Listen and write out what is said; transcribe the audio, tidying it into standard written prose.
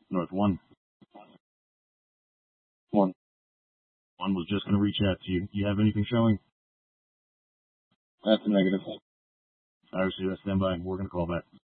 North 1. 1. 1 was just going to reach out to you. Do you have anything showing? That's a negative. Obviously, stand by. We're going to call back.